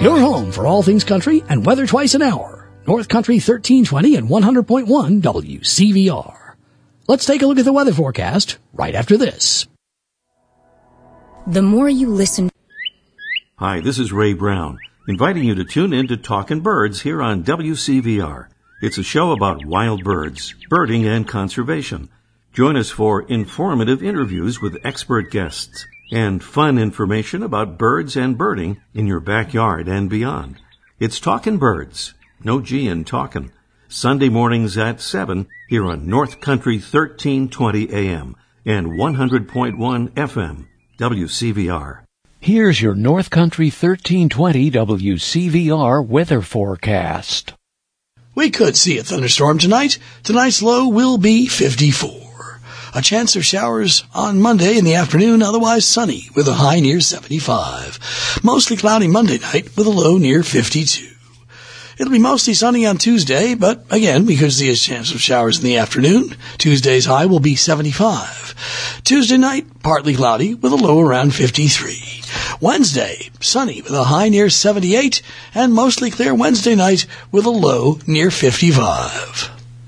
Your home for all things country and weather twice an hour. North Country 1320 and 100.1 WCVR. Let's take a look at the weather forecast right after this. The more you listen. Hi, this is Ray Brown, inviting you to tune in to Talkin' Birds here on WCVR. It's a show about wild birds, birding, and conservation. Join us for informative interviews with expert guests and fun information about birds and birding in your backyard and beyond. It's Talkin' Birds, no G in talkin', Sunday mornings at 7 here on North Country 1320 AM and 100.1 FM, WCVR. Here's your North Country 1320 WCVR weather forecast. We could see a thunderstorm tonight. Tonight's low will be 54. A chance of showers on Monday in the afternoon, otherwise sunny with a high near 75. Mostly cloudy Monday night with a low near 52. It'll be mostly sunny on Tuesday, but again, we could see a chance of showers in the afternoon. Tuesday's high will be 75. Tuesday night, partly cloudy with a low around 53. Wednesday, sunny with a high near 78, and mostly clear Wednesday night with a low near 55.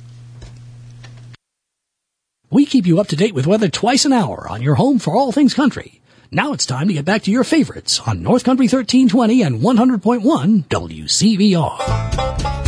We keep you up to date with weather twice an hour on your home for all things country. Now it's time to get back to your favorites on North Country 1320 and 100.1 WCVR.